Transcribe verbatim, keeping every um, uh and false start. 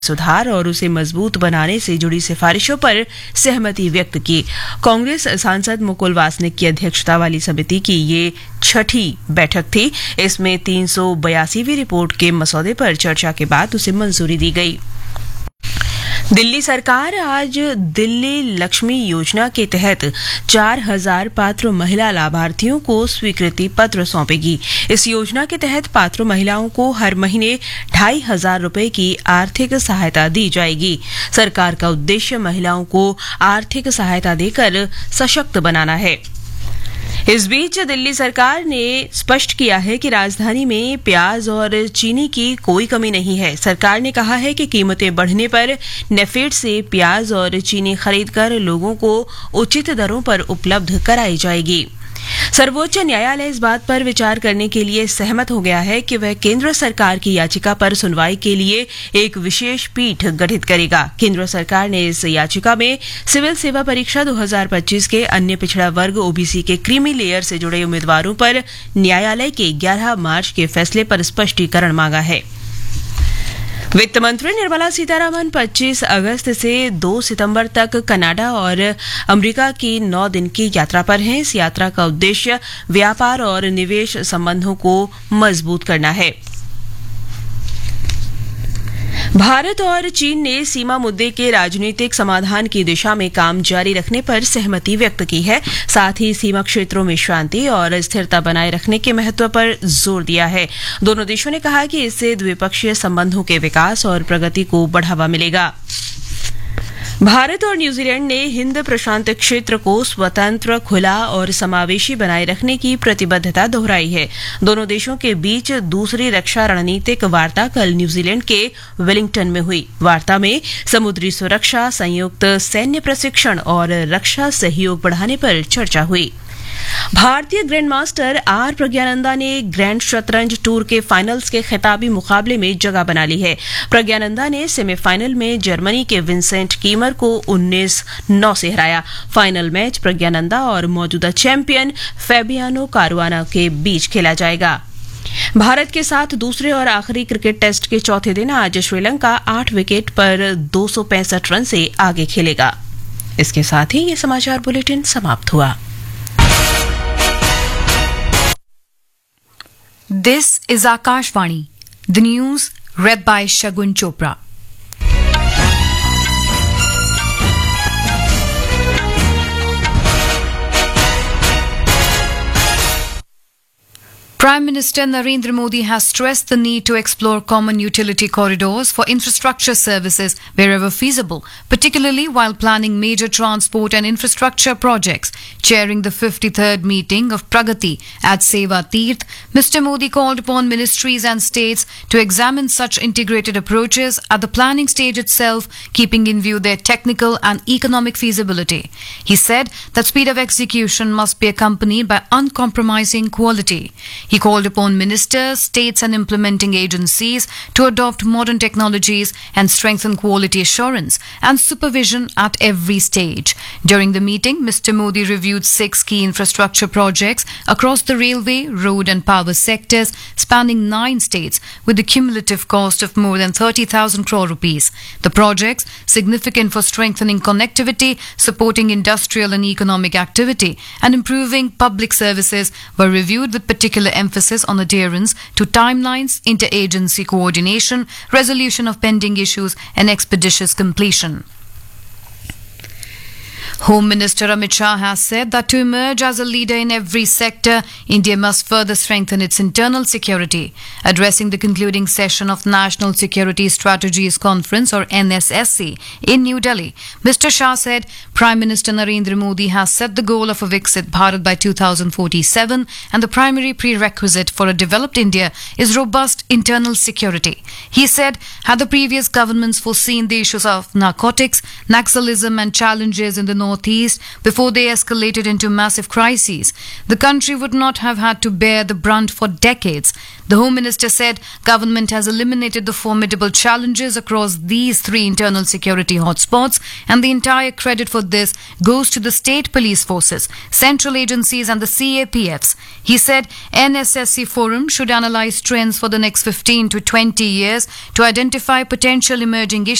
सुधार और उसे मजबूत बनाने से जुड़ी सिफारिशों पर सहमति व्यक्त की। कांग्रेस सांसद मुकुल वासनिक की अध्यक्षता वाली समिति की ये छठी बैठक थी। इसमें तीन सौ बयासीवीं रिपोर्ट के मसौदे पर चर्चा के बाद उसे मंजूरी दी गई। दिल्ली सरकार आज दिल्ली लक्ष्मी योजना के तहत चार हजार पात्र महिला लाभार्थियों को स्वीकृति पत्र सौंपेगी। इस योजना के तहत पात्र महिलाओं को हर महीने ढाई हजार रुपए की आर्थिक सहायता दी जाएगी। सरकार का उद्देश्य महिलाओं को आर्थिक सहायता देकर सशक्त बनाना है। इस बीच दिल्ली सरकार ने स्पष्ट किया है कि राजधानी में प्याज और चीनी की कोई कमी नहीं है। सरकार ने कहा है कि कीमतें बढ़ने पर नेफेड से प्याज और चीनी खरीदकर लोगों को उचित दरों पर उपलब्ध कराई जाएगी। सर्वोच्च न्यायालय इस बात पर विचार करने के लिए सहमत हो गया है कि वह केंद्र सरकार की याचिका पर सुनवाई के लिए एक विशेष पीठ गठित करेगा। केंद्र सरकार ने इस याचिका में सिविल सेवा परीक्षा दो हज़ार पच्चीस के अन्य पिछड़ा वर्ग ओबीसी के क्रीमी लेयर से जुड़े उम्मीदवारों पर न्यायालय के ग्यारह मार्च के फैसले पर स्पष्टीकरण मांगा है। वित्त मंत्री निर्मला सीतारामन पच्चीस अगस्त से दो सितंबर तक कनाडा और अमेरिका की नौ दिन की यात्रा पर हैं। इस यात्रा का उद्देश्य व्यापार और निवेश संबंधों को मजबूत करना है। भारत और चीन ने सीमा मुद्दे के राजनीतिक समाधान की दिशा में काम जारी रखने पर सहमति व्यक्त की है। साथ ही सीमा क्षेत्रों में शांति और स्थिरता बनाए रखने के महत्व पर जोर दिया है। दोनों देशों ने कहा कि इससे द्विपक्षीय संबंधों के विकास और प्रगति को बढ़ावा मिलेगा। भारत और न्यूजीलैंड ने हिंद प्रशांत क्षेत्र को स्वतंत्र, खुला और समावेशी बनाए रखने की प्रतिबद्धता दोहराई है। दोनों देशों के बीच दूसरी रक्षा रणनीतिक वार्ता कल न्यूजीलैंड के वेलिंगटन में हुई। वार्ता में समुद्री सुरक्षा, संयुक्त सैन्य प्रशिक्षण और रक्षा सहयोग बढ़ाने पर चर्चा हुई। भारतीय ग्रैंडमास्टर आर प्रज्ञानंदा ने ग्रैंड शतरंज टूर के फाइनल्स के खिताबी मुकाबले में जगह बना ली है। प्रज्ञानंदा ने सेमीफाइनल में जर्मनी के विंसेंट कीमर को उन्नीस नौ से हराया। फाइनल मैच प्रज्ञानंदा और मौजूदा चैंपियन फैबियानो कारुआना के बीच खेला जाएगा। भारत के साथ दूसरे और आखिरी क्रिकेट टेस्ट के चौथे दिन आज श्रीलंका आठ विकेट पर दो सौ पैंसठ रन से आगे खेलेगा। इसके साथ ही ये समाचार बुलेटिन समाप्त हुआ। This is Akashvani, the news read by Shagun Chopra. Prime Minister Narendra Modi has stressed the need to explore common utility corridors for infrastructure services wherever feasible, particularly while planning major transport and infrastructure projects. Chairing the fifty-third meeting of Pragati at Seva Teerth, Mister Modi called upon ministries and states to examine such integrated approaches at the planning stage itself, keeping in view their technical and economic feasibility. He said that speed of execution must be accompanied by uncompromising quality. He called upon ministers, states and implementing agencies to adopt modern technologies and strengthen quality assurance and supervision at every stage. During the meeting, Mister Modi reviewed six key infrastructure projects across the railway, road and power sectors spanning nine states with a cumulative cost of more than thirty thousand crore rupees. The projects, significant for strengthening connectivity, supporting industrial and economic activity and improving public services, were reviewed with particular emphasis on adherence to timelines, interagency coordination, resolution of pending issues and expeditious completion. Home Minister Amit Shah has said that to emerge as a leader in every sector, India must further strengthen its internal security. Addressing the concluding session of National Security Strategies Conference or N S S C in New Delhi, Mister Shah said Prime Minister Narendra Modi has set the goal of a Viksit Bharat by two thousand forty-seven and the primary prerequisite for a developed India is robust internal security. He said, had the previous governments foreseen the issues of narcotics, Naxalism and challenges in the north Northeast before they escalated into massive crises, the country would not have had to bear the brunt for decades. The Home Minister said government has eliminated the formidable challenges across these three internal security hotspots, and the entire credit for this goes to the state police forces, central agencies and the C A P Fs. He said N S S C Forum should analyse trends for the next fifteen to twenty years to identify potential emerging issues